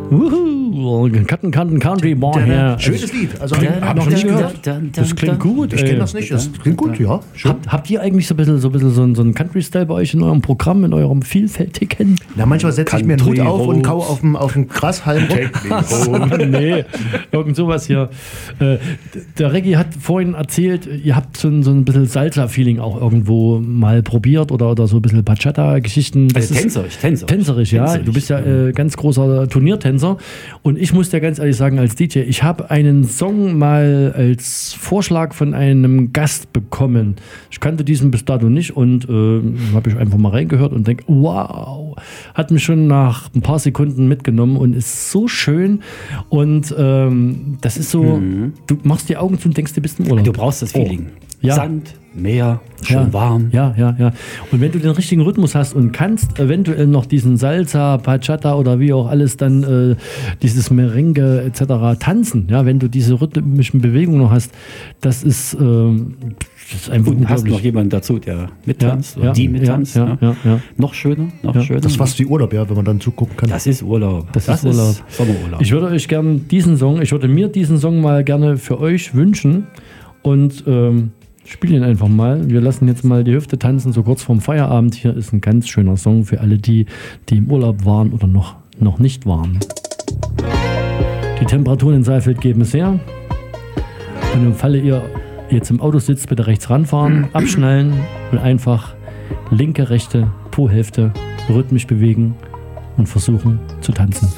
Country Bar hier. Schönes Lied. Also hab ich noch nicht gehört. Das klingt gut. Ich kenne das nicht. Das klingt gut, ja. Habt ihr eigentlich so ein bisschen so einen Country-Style bei euch in eurem Programm, in eurem vielfältigen? Na, manchmal setze ich mir einen Hut auf und kau auf dem Grashalm rum. Nee, irgend sowas hier. Der Reggie hat vorhin erzählt, ihr habt so ein bisschen Salsa-Feeling auch irgendwo mal probiert oder so ein bisschen Bachata-Geschichten. Tänzerisch, ja. Du bist ja ganz großer Turniertänzer. Und ich muss dir ganz ehrlich sagen, als DJ, ich habe einen Song mal als Vorschlag von einem Gast bekommen. Ich kannte diesen bis dato nicht und habe ich einfach mal reingehört und denke, wow, hat mich schon nach ein paar Sekunden mitgenommen und ist so schön. Und das ist so, du machst die Augen zu und denkst, du bist im Urlaub. Du brauchst das Feeling. Ja. Sand, Meer, schön warm. Ja. Und wenn du den richtigen Rhythmus hast und kannst eventuell noch diesen Salsa, Bachata oder wie auch alles dann dieses Merengue etc. tanzen, ja, wenn du diese rhythmischen Bewegungen noch hast, das ist einfach und hast noch jemanden dazu, der mittanzt oder die mittanzt. Ja. Noch schöner. Das ist fast wie Urlaub, ja, wenn man dann zugucken kann. Das ist Urlaub. Das ist Sommerurlaub. Ich würde mir diesen Song mal gerne für euch wünschen und spiele ihn einfach mal. Wir lassen jetzt mal die Hüfte tanzen, so kurz vorm Feierabend. Hier ist ein ganz schöner Song für alle die im Urlaub waren oder noch nicht waren. Die Temperaturen in Saalfeld geben es her. Und im Falle ihr jetzt im Auto sitzt, bitte rechts ranfahren, abschnallen und einfach linke, rechte Po-Hälfte rhythmisch bewegen und versuchen zu tanzen.